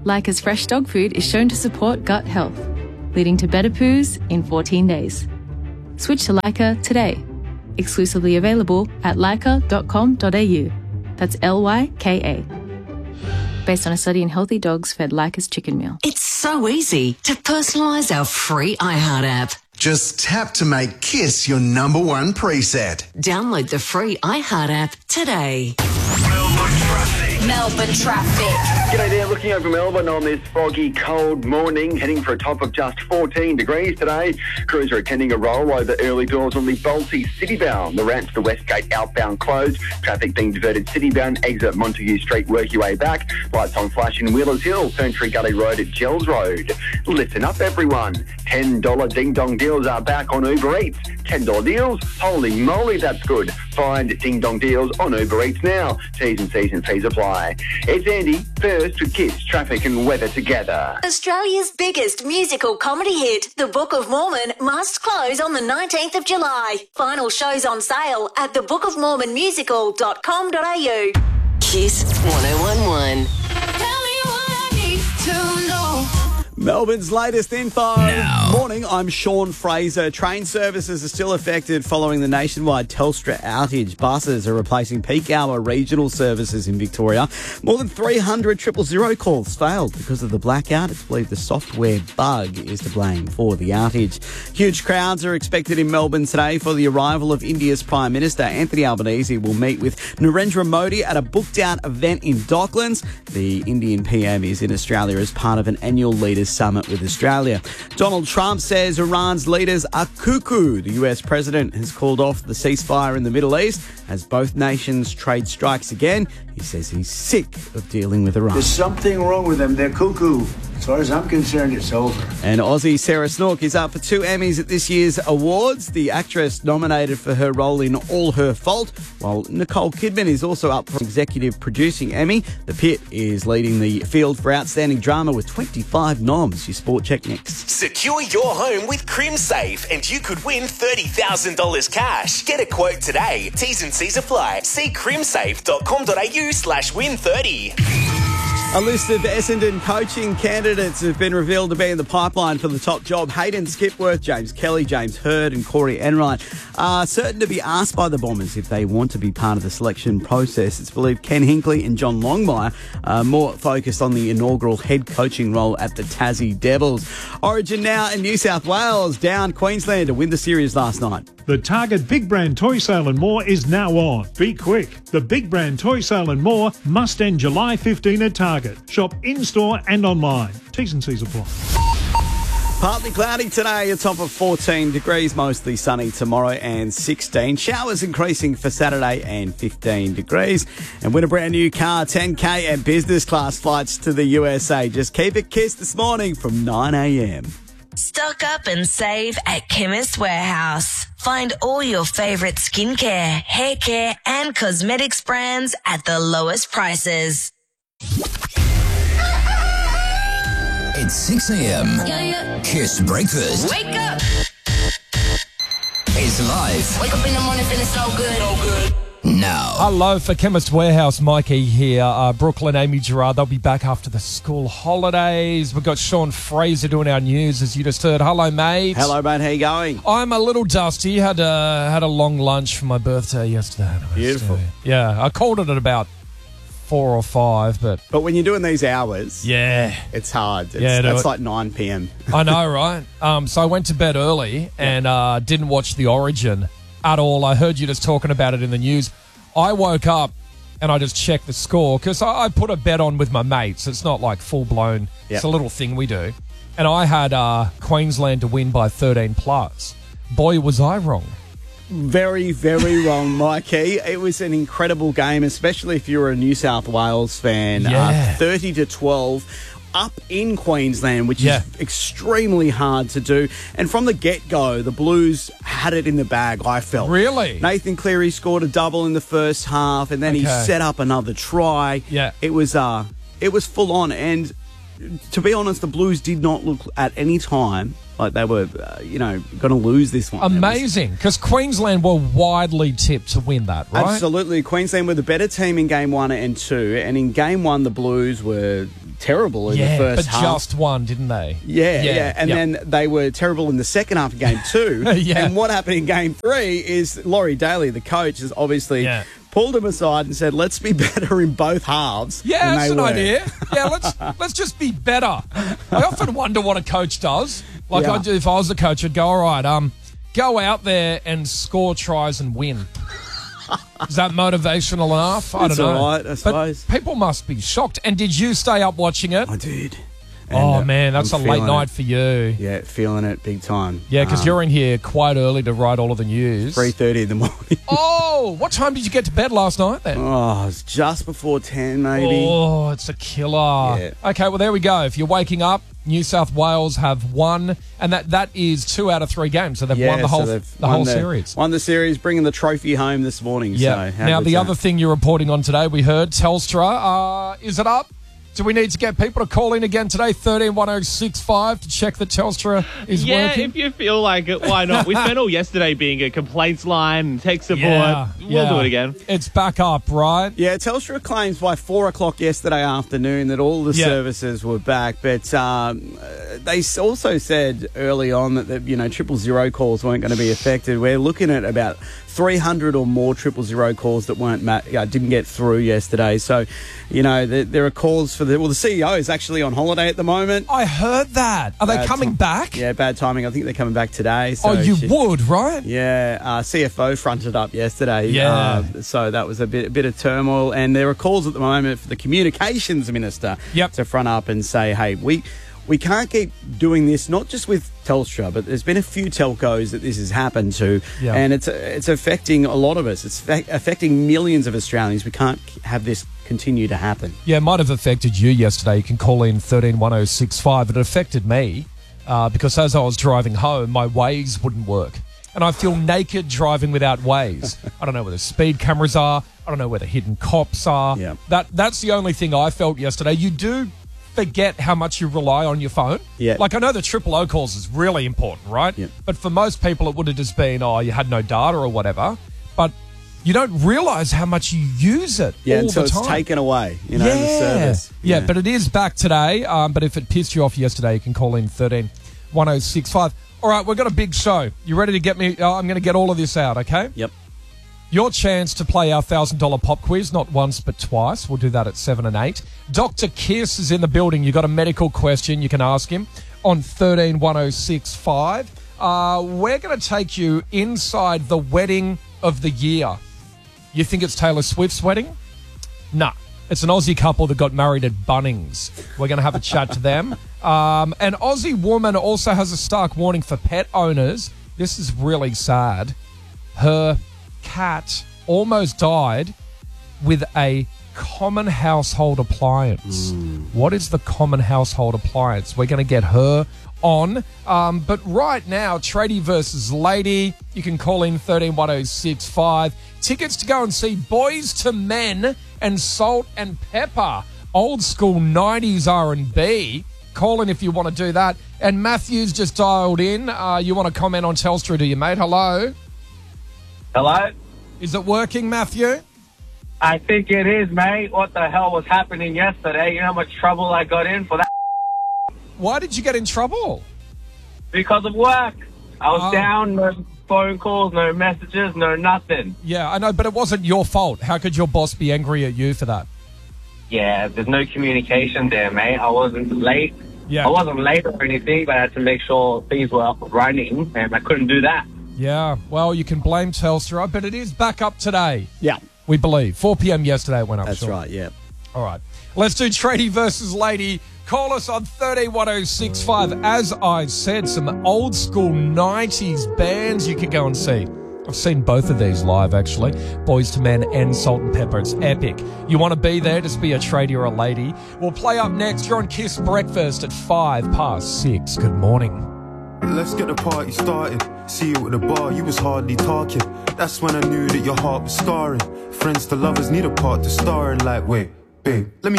Leica's fresh dog food is shown to support gut health, leading to better poos in 14 days. Switch to Leica today. Exclusively available at leica.com.au. That's Lyka. Based on a study in healthy dogs fed Leica's chicken meal. It's so easy to personalise our free iHeart app. Just tap to make Kiss your number one preset. Download the free iHeart app today. Melbourne traffic. G'day there, looking over Melbourne on this foggy, cold morning, heading for a top of just 14 degrees today. Crews are attending a rollover early doors on the Balti citybound. The ramp to the Westgate outbound closed. Traffic being diverted citybound, exit Montague Street, work your way back. Lights on flash in Wheelers Hill, Ferntree Gully Road at Gels Road. Listen up, everyone. $10 ding-dong deals are back on Uber Eats. $10 deals? Holy moly, that's good. Find ding-dong deals on Uber Eats now. T's and C's and P's apply. It's Andy, first to Kiss traffic and weather together. Australia's biggest musical comedy hit, The Book of Mormon, must close on the 19th of July. Final shows on sale at thebookofmormonmusical.com.au. Kiss 1011. Melbourne's latest info. Now. Morning, I'm Sean Fraser. Train services are still affected following the nationwide Telstra outage. Buses are replacing peak hour regional services in Victoria. More than 300 000 calls failed because of the blackout. It's believed the software bug is to blame for the outage. Huge crowds are expected in Melbourne today for the arrival of India's Prime Minister. Anthony Albanese will meet with Narendra Modi at a booked-out event in Docklands. The Indian PM is in Australia as part of an annual Leaders Summit with Australia. Donald Trump says Iran's leaders are cuckoo. The US president has called off the ceasefire in the Middle East as both nations trade strikes again. He says he's sick of dealing with Iran. There's something wrong with them. They're cuckoo. As far as I'm concerned, it's over. And Aussie Sarah Snook is up for 2 Emmys at this year's awards. The actress nominated for her role in All Her Fault, while Nicole Kidman is also up for Executive Producing Emmy. The Pit is leading the field for Outstanding Drama with 25 noms. Your Sport Check next. Secure your home with CrimSafe and you could win $30,000 cash. Get a quote today. T's and C's apply. See crimsafe.com.au/win30. A list of Essendon coaching candidates have been revealed to be in the pipeline for the top job. Hayden Skipworth, James Kelly, James Hurd and Corey Enright are certain to be asked by the Bombers if they want to be part of the selection process. It's believed Ken Hinkley and John Longmire are more focused on the inaugural head coaching role at the Tassie Devils. Origin now in New South Wales down Queensland to win the series last night. The Target Big Brand Toy Sale and More is now on. Be quick. The Big Brand Toy Sale and More must end July 15 at Target. Shop in-store and online. T's and C's apply. Partly cloudy today, a top of 14 degrees, mostly sunny tomorrow and 16. Showers increasing for Saturday and 15 degrees. And win a brand new car, 10K and business class flights to the USA. Just keep it Kiss this morning from 9 a.m. Stock up and save at Chemist Warehouse. Find all your favourite skincare, hair care and cosmetics brands at the lowest prices. It's 6 a.m. Kiss Breakfast. Wake up! It's live. Wake up in the morning feeling so good. So good. Now. Hello for Chemist Warehouse. Mikey here. Brooklyn, Amy Gerard. They'll be back after the school holidays. We've got Sean Fraser doing our news, as you just heard. Hello, mate. Hello, mate. How you going? I'm a little dusty. Had a long lunch for my birthday yesterday. Beautiful. Yeah, I called it at about 4 or 5, but when you're doing these hours, it's hard. It's like 9 p.m. I know, right? So I went to bed early and didn't watch the Origin at all. I heard you just talking about it in the news. I woke up and I just checked the score because I put a bet on with my mates. It's not like full blown. It's a little thing we do. And I had Queensland to win by 13 plus. Boy, was I wrong. Very, very wrong, Mikey. It was an incredible game, especially if you're a New South Wales fan. 30-12 up in Queensland, which is extremely hard to do. And from the get-go, the Blues had it in the bag, I felt. Really? Nathan Cleary scored a double in the first half, and then he set up another try. Yeah. It was full on. And to be honest, the Blues did not look at any time like they were, going to lose this one. Amazing, because Queensland were widely tipped to win that, right? Absolutely. Queensland were the better team in Game 1 and 2, and in Game 1, the Blues were terrible in the first half. Yeah, but just won, didn't they? Yeah. And then they were terrible in the second half of game 2. And what happened in game 3 is Laurie Daly, the coach, has obviously pulled him aside and said, let's be better in both halves. Yeah, that's an idea. Yeah, let's just be better. I often wonder what a coach does. Like if I was the coach, I'd go, all right, go out there and score tries and win. Is that motivational enough? I don't know. All right, I suppose. But people must be shocked. And did you stay up watching it? I did. And, man, that's a late night for you. Yeah, feeling it big time. Yeah, because you're in here quite early to write all of the news. 3:30 in the morning. Oh, what time did you get to bed last night then? Oh, it was just before 10 maybe. Oh, it's a killer. Yeah. Okay, well, there we go. If you're waking up, New South Wales have won, and that is 2 out of 3 games. So they've won the whole series. Won the series, bringing the trophy home this morning. Yeah. So now, the other thing you're reporting on today, we heard Telstra. Is it up? Do we need to get people to call in again today, 131065, to check that Telstra is working? Yeah, if you feel like it, why not? We spent all yesterday being a complaints line and tech support. We'll do it again. It's back up, right? Yeah, Telstra claims by 4 o'clock yesterday afternoon that all the services were back, but they also said early on that 000 calls weren't going to be affected. We're looking at about 300 or more 000 calls that didn't get through yesterday. So, there are calls for the CEO is actually on holiday at the moment. I heard that. Are they coming back? Yeah, bad timing. I think they're coming back today. So would, right? Yeah, CFO fronted up yesterday. Yeah. So that was a bit of turmoil, and there are calls at the moment for the communications minister to front up and say, hey, we can't keep doing this, not just with Telstra, but there's been a few telcos that this has happened to, and it's affecting a lot of us. It's affecting millions of Australians. We can't have this continue to happen. Yeah, it might have affected you yesterday. You can call in 131065. It affected me because as I was driving home, my Waze wouldn't work. And I feel naked driving without Waze. I don't know where the speed cameras are. I don't know where the hidden cops are. Yeah. That's the only thing I felt yesterday. You do forget how much you rely on your phone. Yeah. Like, I know the 000 calls is really important, right? Yeah. But for most people, it would have just been, you had no data or whatever. But you don't realise how much you use it all the time. Until it's taken away, the service. Yeah, but it is back today. But if it pissed you off yesterday, you can call in 131065. All right, we've got a big show. You ready to get me? I'm going to get all of this out, okay? Yep. Your chance to play our $1,000 pop quiz, not once but twice. We'll do that at 7 and 8. Dr. Kiss is in the building. You got a medical question you can ask him on 131065. We're going to take you inside the wedding of the year. You think it's Taylor Swift's wedding? Nah. It's an Aussie couple that got married at Bunnings. We're going to have a chat to them. An Aussie woman also has a stark warning for pet owners. This is really sad. Her cat almost died with a common household appliance. What is the common household appliance? We're going to get her on. But right now, Tradie versus Lady. You can call in 131065. Tickets to go and see Boys to Men and Salt and Pepper. Old school 90s R&B. Call in if you want to do that. And Matthew's just dialed in. You want to comment on Telstra, do you, mate? Hello? Hello? Is it working, Matthew? I think it is, mate. What the hell was happening yesterday? You know how much trouble I got in for that? Why did you get in trouble? Because of work. I was down, no phone calls, no messages, no nothing. Yeah, I know, but it wasn't your fault. How could your boss be angry at you for that? Yeah, there's no communication there, mate. I wasn't late. Yeah. I wasn't late or anything, but I had to make sure things were up and running, and I couldn't do that. Yeah, well, you can blame Telstra, but it is back up today. Yeah. We believe. 4 p.m. yesterday it went up. That's right, yeah. All right. Let's do Tradie versus Lady. Call us on 131065. As I said, some old school 90s bands you could go and see. I've seen both of these live, actually. Boys to Men and Salt and Pepper. It's epic. You want to be there, just be a tradie or a lady. We'll play up next. You're on Kiss Breakfast at 6:05. Good morning. Let's get the party started. See you at the bar, you was hardly talking. That's when I knew that your heart was scarring. Friends to lovers need a part to star in. Like, wait, babe, let me